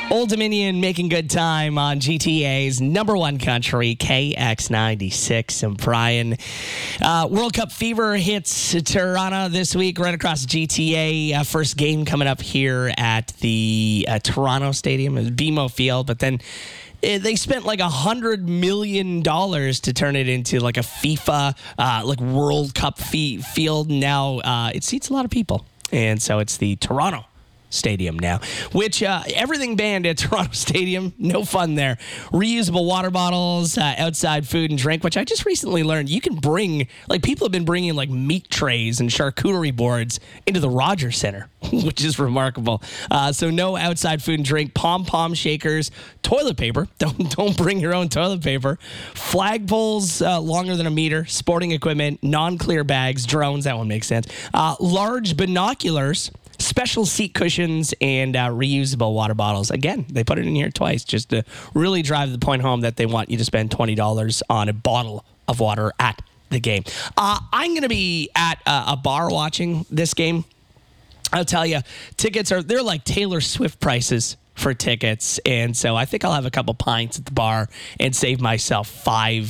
Old Dominion making good time on GTA's number one country, KX96. And Brian, World Cup fever hits Toronto this week, right across GTA. First game coming up here at the Toronto Stadium, BMO Field, but then they spent like $100 million to turn it into like a FIFA World Cup field. Now it seats a lot of people, and so it's the Toronto Stadium now, which everything banned at Toronto Stadium. No fun there. Reusable water bottles, outside food and drink, which I just recently learned you can bring, people have been bringing meat trays and charcuterie boards into the Rogers Center, which is remarkable. So no outside food and drink, pom-pom shakers, toilet paper. Don't bring your own toilet paper. Flagpoles longer than a meter, sporting equipment, non-clear bags, drones, that one makes sense. Large binoculars, special seat cushions, and reusable water bottles. Again, they put it in here twice just to really drive the point home that they want you to spend $20 on a bottle of water at the game. I'm going to be at a bar watching this game. I'll tell you, they're like Taylor Swift prices for tickets, and so I think I'll have a couple pints at the bar and save myself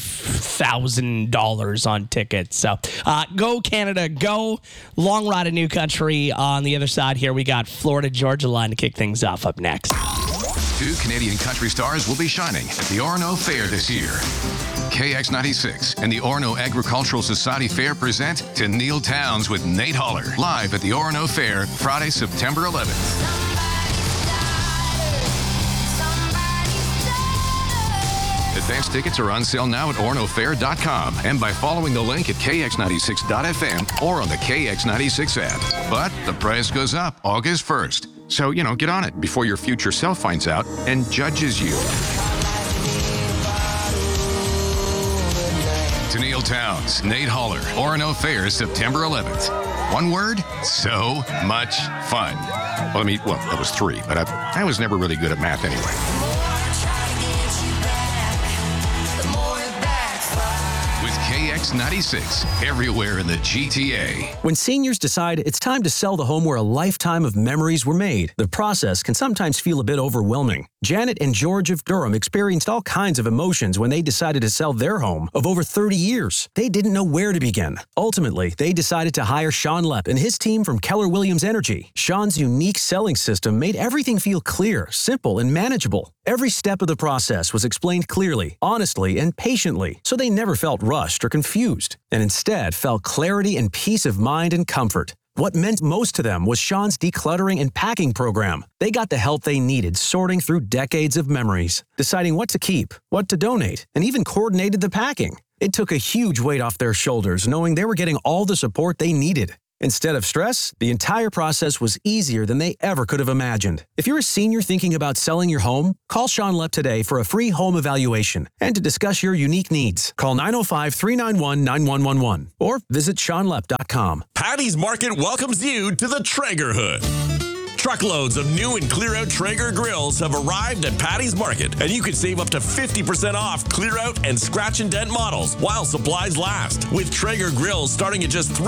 $5,000 on tickets. So go Canada, go. Long ride of new country. On the other side here, we got Florida Georgia line to kick things off up next. Two Canadian country stars will be shining at the Orono Fair this year. KX96 and the Orono Agricultural Society Fair present To Neil Towns with Nate Holler, live at the Orono Fair, Friday, September 11th. Advance tickets are on sale now at ornofair.com and by following the link at kx96.fm or on the KX96 app. But the price goes up August 1st. So, get on it before your future self finds out and judges you. To Neil Towns, Nate Holler, Orono Fair, September 11th. One word, so much fun. Well, that was three, but I was never really good at math anyway. KX96, everywhere in the GTA. When seniors decide it's time to sell the home where a lifetime of memories were made, the process can sometimes feel a bit overwhelming. Janet and George of Durham experienced all kinds of emotions when they decided to sell their home of over 30 years. They didn't know where to begin. Ultimately, they decided to hire Sean Lepp and his team from Keller Williams Energy. Sean's unique selling system made everything feel clear, simple, and manageable. Every step of the process was explained clearly, honestly, and patiently, so they never felt rushed or confused, and instead felt clarity and peace of mind and comfort. What meant most to them was Sean's decluttering and packing program. They got the help they needed sorting through decades of memories, deciding what to keep, what to donate, and even coordinated the packing. It took a huge weight off their shoulders knowing they were getting all the support they needed. Instead of stress, the entire process was easier than they ever could have imagined. If you're a senior thinking about selling your home, call Sean Lepp today for a free home evaluation and to discuss your unique needs. Call 905-391-9111 or visit SeanLepp.com. Patty's Market welcomes you to the Traeger Hood. Truckloads of new and clear-out Traeger grills have arrived at Patty's Market, and you can save up to 50% off clear-out and scratch and dent models while supplies last. With Traeger grills starting at just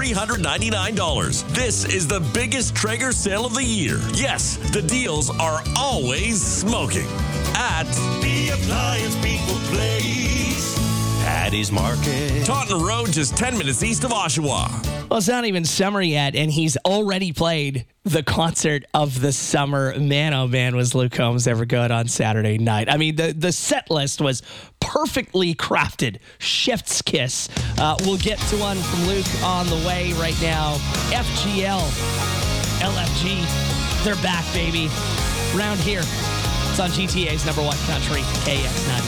$399. This is the biggest Traeger sale of the year. Yes, the deals are always smoking. At the Appliance People Place, Patty's Market, Taunton Road, just 10 minutes east of Oshawa. Well, it's not even summer yet, and he's already played the concert of the summer. Man, oh man, was Luke Combs ever good on Saturday night. I mean, the set list was perfectly crafted. Chef's kiss. We'll get to one from Luke on the way right now. FGL, LFG, they're back, baby. Round here, it's on GTA's number one country, KX96.